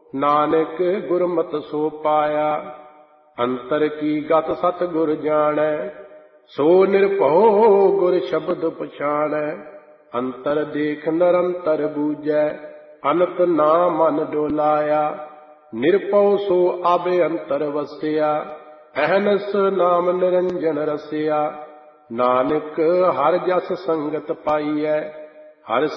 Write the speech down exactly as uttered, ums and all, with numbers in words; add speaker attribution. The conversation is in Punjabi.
Speaker 1: ਨਾਨਕ ਗੁਰਮਤਿ ਸੋ ਪਾਇਆ। ਅੰਤਰ ਕੀ ਗਤ ਸਤਿ ਗੁਰ ਜਾਣੈ, ਸੋ ਨਿਰਭਉ ਗੁਰ ਸ਼ਬਦ ਪਛਾਣੈ। ਅੰਤਰ ਦੇਖ ਨਿਰੰਤਰ ਬੂਝੈ, ਅਨੰਤ ਨਾ ਮਨ ਡੋਲਾਇਆ। ਨਿਰਭਉ ਸੋ ਆਬੇ ਅੰਤਰ ਵਸਿਆ, ਅਹਨਸ ਨਾਮ ਨਿਰੰਜਨ ਰਸਿਆ। ਨਾਨਕ ਹਰਿ ਜਸ ਸੰਗਤ ਪਾਈਐ, ਹਰਿ